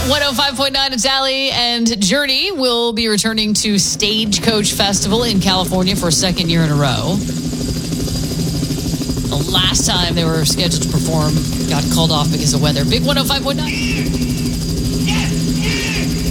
105.9, it's Allie, and Journey will be returning to Stagecoach Festival in California for a second year in a row. The last time they were scheduled to perform got called off because of weather. Big 105.9.